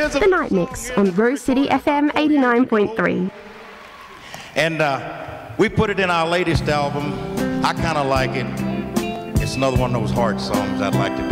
The Night Mix on Rose City FM 89.3. And we put it in our latest album. I kind of like it. It's another one of those hard songs I'd like to